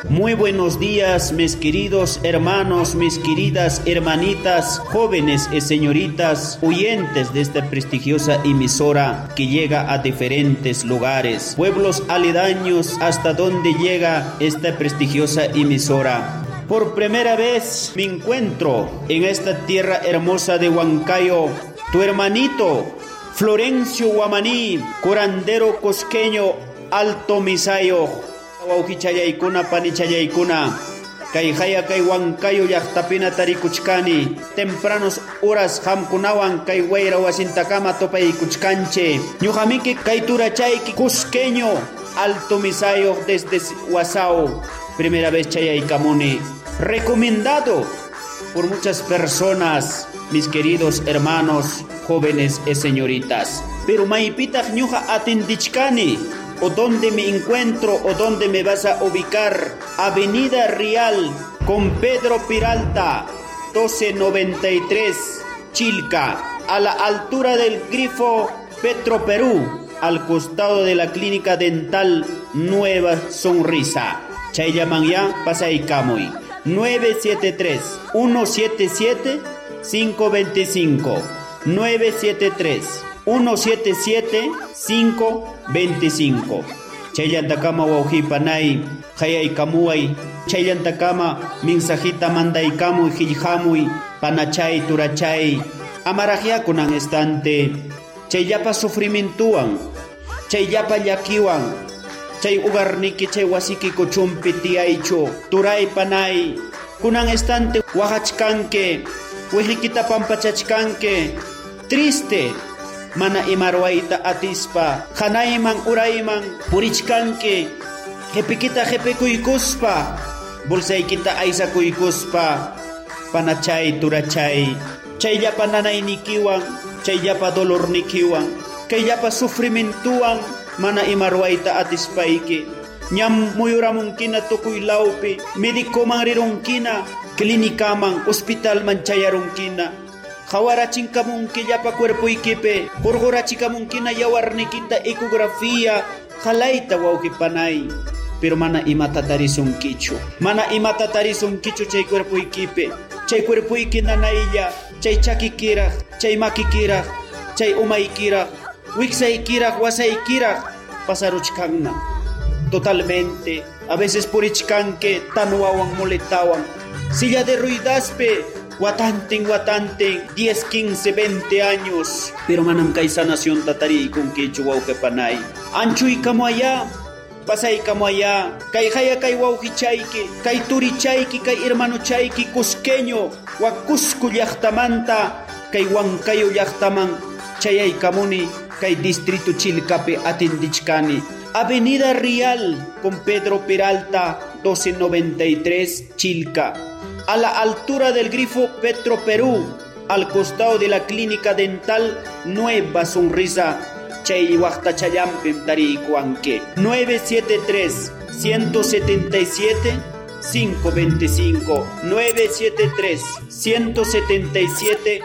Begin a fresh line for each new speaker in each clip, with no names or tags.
Muy buenos días, mis queridos hermanos, mis queridas hermanitas, jóvenes y señoritas, oyentes de esta prestigiosa emisora que llega a diferentes lugares, pueblos aledaños hasta donde llega esta prestigiosa emisora. Por primera vez me encuentro en esta tierra hermosa de Huancayo, tu hermanito Florencio Guamaní, curandero cosqueño, Alto Misayo. Waukichayaykuna panichayaykuna kay haya kay Huancayo llaqtapina tarikuchkani tempranos horas hamkunawan kay wayra wasintakama topaykuchkanche ñuqamiki kay turachayki cusqueño Alto Misayo desde Huasao primera vez chayaykamuni, recomendado por muchas personas, mis queridos hermanos jóvenes y señoritas, pero maypitaq ñuqa atindichkani o donde me encuentro o donde me vas a ubicar. Avenida Real con Pedro Peralta 1293 Chilca, a la altura del grifo Petro Perú, al costado de la clínica dental Nueva Sonrisa. Chayllaman ya pasaykamuy 973 177 525 973 177 525. Chaylantakama wauhipanay hayaykamuay, chaylantakama mensajita mandaykamuy qillqamuy panachay turachay amaraqyakunan instante chayllapa sufrimientuwan, chayllapa llakiwan, chay ugarniki chay wasiki kuchumpi tiyaychu turay panay kunan instante waqachkanke wihikita pampachachkanke triste mana imarwayta atispa hanayman urayman purichkanke qhipikita qhipikuykuspa bolsaykita aysakuykuspa panachay turachay chayllapa nanaynikiwan chayllapa dolornikiwan kayllapa sufrimientuwan mana imarwayta atispayki ñam muyuramunkina tukuy lawpi médicoman rirunkina clínicaman hospitalman chayarunkina hawarachinkamunki llapa cuerpuykipi hurqurachikamunkina yawarnikita ecografía halayta wawqipanay pero mana imata tarisunkichu chay cuerpuyki nanaylla chay chakikiraq chay makikiraq chay umaykiraq wiksaykiraq wasaykiraq pasaruchkanna totalmente a veces purichkanke tanuwawan muletawan silla de ruidaspe watanten 10, 15, 20 años pero manam kay sanación tatariykunkichu wawqipanay anchuykamuaya pasaykamuaya kay haya kay wawqichayki kay turichayki kay hermanochayki cusqueño wa Cusco llaqtamanta kay Huancayo llaqtaman chayaykamuni kay distrito Chilcapi atindichkani Avenida Real con Pedro Peralta 1293 Chilca, a la altura del grifo Petro Perú, al costado de la clínica dental Nueva Sonrisa, chay waqtachallampim tariykuanki 973 177 525 973 177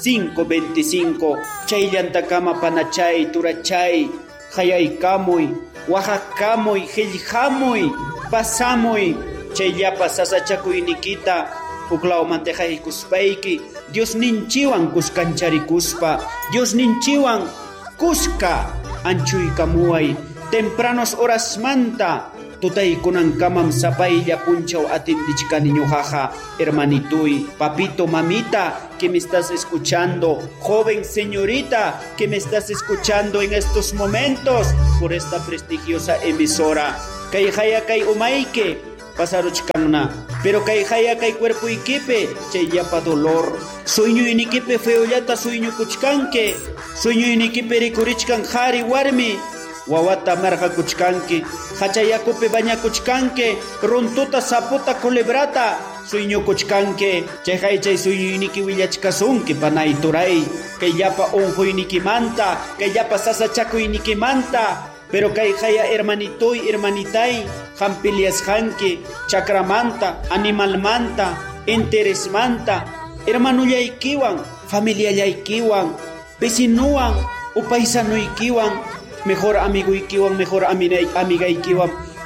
525 chayllantakama panachay turachay hayaykamuy waqaqkamuy qillqamuy pasamuy chayllapa sasachakuynikita puklawmanta haykuspayki Dios ninchiwan kuskancharicuspa Dios ninchiwan kuska anchuykamuay tempranos horas manta tutaykunankamam sapaylla punchaw atindichkani ñuqaqa hermanituy papito mamita que me estás escuchando joven señorita que me estás escuchando en estos momentos por esta prestigiosa emisora kay haya kay umayke pasaruchkanna pero kay haya kay cuerpuykipi chayllapa dolor suyñuynikipi feollata suyñukuchkanki suyñuynikipi rikurichkan qhari warmi wawata marqakuchkanki hachayakupi bañakuchkanki runtuta saputa culebrata suyñukuchkanki chay suyñuyniki willachkasunki panay turay kayllapa unquynikimanta kayllapa sasachakuynikimanta pero kay haya hermanitoy hermanitay hampiliasqanki chakramanta animalmanta interesmanta hermanullaykiwan familiallaykiwan vecinuwan upaysanuykiwan mejor amiguykiwan mejor amigaykiwan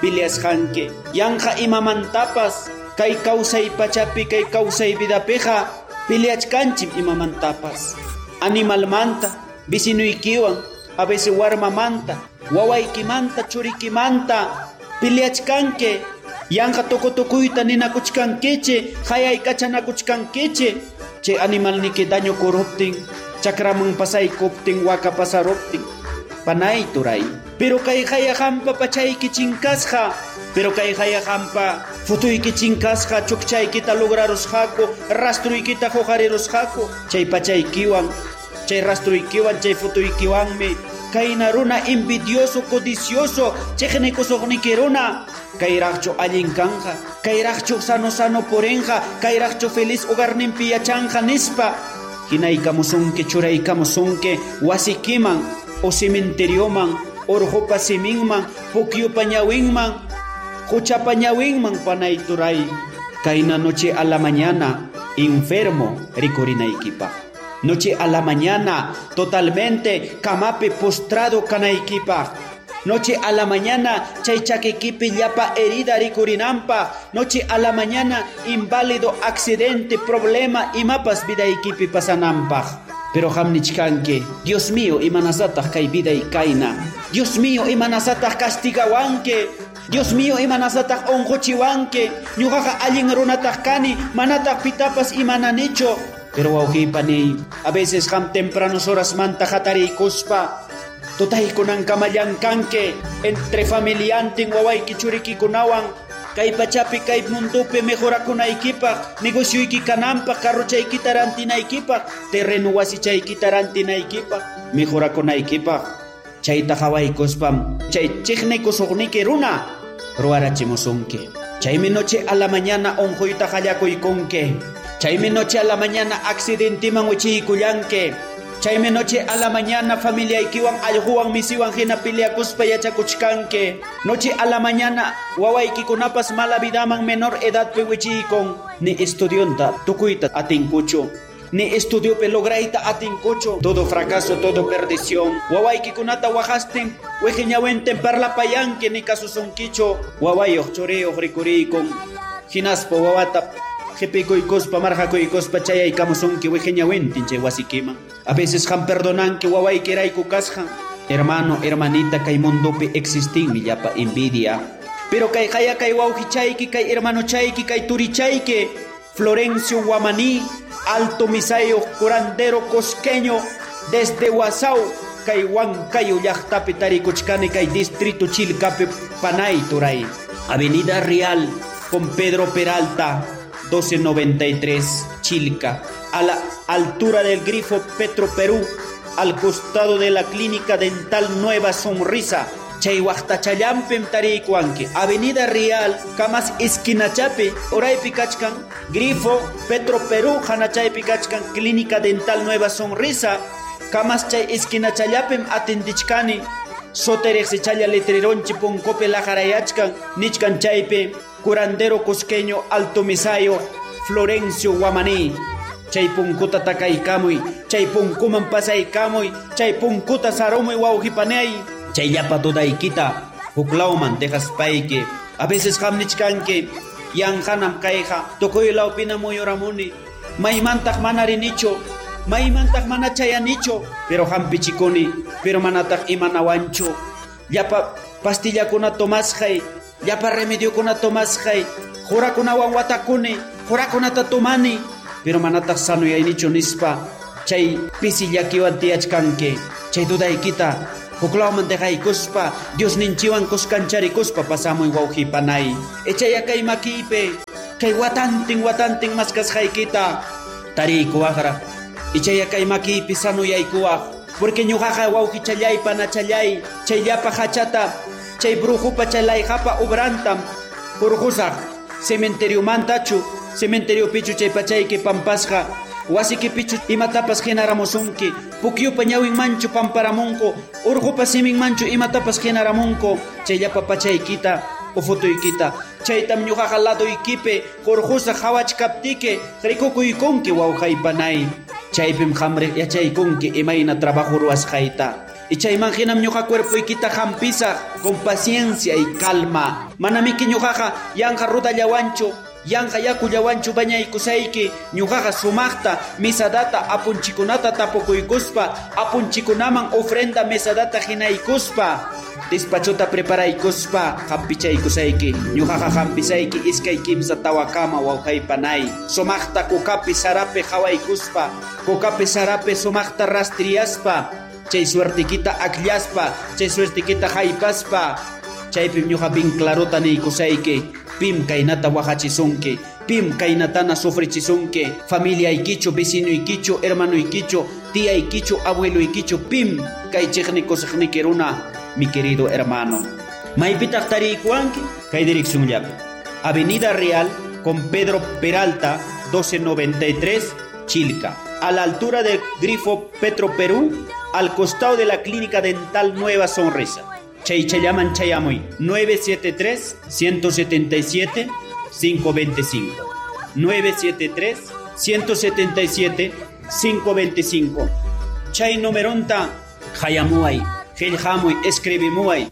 peleasqanki. Yanqa imamantapas kay kawsay pachapi kay kawsay vidapiqa peleachkanchim imamantapas. Animalmanta, vicinuykiwan, a veces warmamanta, wawaykimanta, churikimanta peleachkanki. Yanqa tukutukuyta ninakuchkankichi, hayay kachanakuchkankichi. Chay animalniki daño kuruptin, chakraman pasaykuptin, waka pasaruptin, panay turay. Pero kay hayahampa pachayki chinkasqa, pero kay hayahampa futuyki chinkasqa, chukchaykita lograrusqaku, rastruykita huqarirusqaku. Chay pachaykiwan, chay rastruykiwan, chay futuykiwanmi kayna runa envidioso, codicioso, chiqnikusuqniki runa. Kayraqchu allin kanja, kayraqchu sano porenja, kayraqchu feliz hogarninpi yachanja nispa. Hinaykamusunki, churaykamusunki wasikiman, o cementerioman, urqupa siminman, pukyupa ñawinman, huchapa ñawinman panay turay. Kayna noche a la mañana, enfermo rikurinaykipa. Noche a la mañana, totalmente kamapi postrado kanaykipa. Noche a la mañana, chay chakikipi llapa herida rikurinampa. Noche a la mañana, inválido, accidente, problema, imapas vidaykipi pasanampaj. Pero hamnichkanke, Dios mío, imanasataq kay viday kayna. Dios mío, imanasataq castigawanke. Dios mío, imanasataq onquchiwanke. Ñuqaqa allin runataq kani, manataq pitapas imananicho. Pero wawqipani, a veces ham tempranos horas manta hatariykuspa. Tutay kunan kamallankanke entre familiantin wawayki churikikunawan kay pachapi kay mundupi mejorakunaykipaq, negocyuyki kananpaq, carruchaykita rantinaykipaq, terreno wasichaykita rantinaykipaq, mejorakunaykipaq. Chayta hawaykuspam chay chiqnikusuqniki runa ruwarachimusunki. Chaymi noche a la mañana onquyta hallakuykunki. Chaymi noche a la mañana accidentiman wichiykullanki. Chaymi noche a la mañana familiaykiwan allquwan misiwan hina peleakuspa yachakuchkanki. Noche a la mañana wawaykikunapas mala vidaman menor edadpi wichiykun. Ni estudianta tukuyta atinkuchu, ni estudiopi lograyta atinkuchu. Todo fracaso, todo perdición. Wawaykikunata wajastin wejiñawenten parlapayanki ni kasusunkichu. Wawayuq churiyuq rikuriykun. Hinaspa wawata qipikuykuspa marqakuykuspa chayaykamusunki wijiñawentin chay wasikiman. A veces han perdonanki wawaykirayku kasqa. Hermano, hermanita, kay mundupi existinmi llapa envidia. Pero kay haya kay wawqichayki, kay hermano chayki, kay turichayki, Florencio Guamaní, Alto Misayo, curandero cosqueño, desde Huasau, kay Huancayo llaqtapi tarikuchkani kay distrito Chilcapi panay turay. Avenida Real con Pedro Peralta, 1293, Chilca, a la altura del grifo Petro Perú, al costado de la clínica dental Nueva Sonrisa. Chay waqtachallampim tariykuanki. Avenida Real, kamas esquinachapi, oraypi kachkan, grifo Petro Perú, hanachaypi kachkan, clínica dental Nueva Sonrisa, kamas chay esquinachallapim atendichkani, soterexi chaya letreronchi punkopi lajarayachkan, nichkan chaypi, curandero cusqueño Alto Misayo, Florencio Guamaní. Chay punkuta takaykamuy, chay punkuman pasaykamuy, chay punkuta sarumuy wawqipanay, chay llapa tudaykita huklawman dejaspayki. A veces hamnichkanki, yanhanam kayqa, tukuylawpina muyuramuni, maymantaq mana rinichu, maymantaq mana chayanichu, pero hampichikuni, pero manataq imanawanchu. Llapa pastillakuna tomasqay, llapa remediokuna tomasqay, jurakunawan watakuni, jurakunata tomani, pero manataq sanuyaynichu nispa, chay pisillakiwan tiyachkanki, chay dudaykita huklawman dejaykuspa, Dios ninchiwan kuskancharikuspa pasamuy wawqipanay. Echaya kay makipi, kay watantin maskasqaykita tariykuwaqra. Echaya kay makipi sanuyaykuwaq, porque ñuqaqa wawqichallaypa panachallay, chay llapa hachata, chay brujupa chalayqapa ubrantam purqusaq cementerio mantachu, cementerio pichu chay pachayki pampasqa, wasiki pichu imatapas genaramusunki, pukyupa ñawin manchu pamparamunku, urqupa simin manchu imatapas genaramunku, chay llapa pachaykita ufutuykita. Chaytam ñuqaqa laduykipi qurqusaq hawachkaptiki rikukuykunki wawqaypanay. Chaypim hamriq yachaykunki imayna trabajo ruwasqayta. Y chaymanhinam ñuqa cuerpoykita hampisa con paciencia y calma. Manamiki ñuqaqa yanja ruda llawanchu, yanja yaku llawanchu bañaykusayki. Ñuqaqa sumaqta misadata apunchikunata tapukuykuspa, apunchikunaman ofrenda mesadata hinaykuspa, despachuta preparaykuspa hampichaykusayki. Ñuqaqa hampisayki iskay kimsa tawakama wawqaypanay. Sumaqta kukapi sarape hawaykuspa, kukapi sarape sumaqta rastriaspa, chay suertiquita akllaspa, chay suertiquita haypaspa, chaypim ñuqa bin clarota niykusayki. Pim kaynata wajachisunki, pim kaynatana sufrichisunki, familiaykichu, vecinuykichu, hermanuykichu, tiyaykichu, abueluykichu, pim kay chiqnikusaqniki runa, mi querido hermano. Maypitaq tariykuwanki kay dirección llapi. Avenida Real con Pedro Peralta 1293, Chilca, a la altura del Grifo Petro Perú, al costado de la Clínica Dental Nueva Sonrisa. Chaychayaman chayamuy 973-177-525 973-177-525. Chay numeronta hayamuay, qillhamuy, escribimuay,